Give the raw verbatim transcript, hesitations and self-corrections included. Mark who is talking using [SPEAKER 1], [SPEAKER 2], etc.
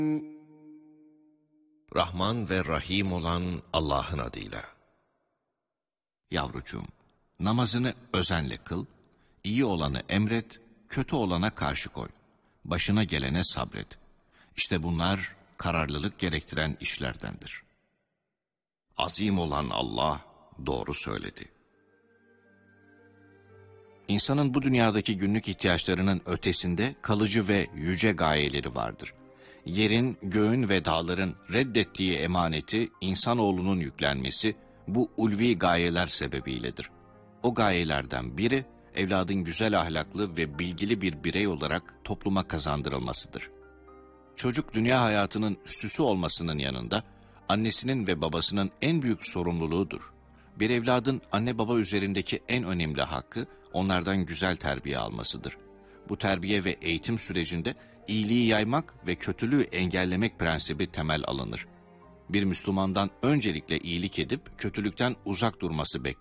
[SPEAKER 1] Rahman ve Rahim olan Allah'ın adıyla.
[SPEAKER 2] Yavrucuğum, namazını özenle kıl, iyi olanı emret, kötü olana karşı koy. Başına gelene sabret. İşte bunlar kararlılık gerektiren işlerdendir.
[SPEAKER 1] Azim olan Allah doğru söyledi.
[SPEAKER 2] İnsanın bu dünyadaki günlük ihtiyaçlarının ötesinde kalıcı ve yüce gayeleri vardır. Yerin, göğün ve dağların reddettiği emaneti insanoğlunun yüklenmesi bu ulvi gayeler sebebiyledir. O gayelerden biri evladın güzel ahlaklı ve bilgili bir birey olarak topluma kazandırılmasıdır. Çocuk dünya hayatının süsü olmasının yanında annesinin ve babasının en büyük sorumluluğudur. Bir evladın anne baba üzerindeki en önemli hakkı onlardan güzel terbiye almasıdır. Bu terbiye ve eğitim sürecinde iyiliği yaymak ve kötülüğü engellemek prensibi temel alınır. Bir Müslümandan öncelikle iyilik edip kötülükten uzak durması beklenir.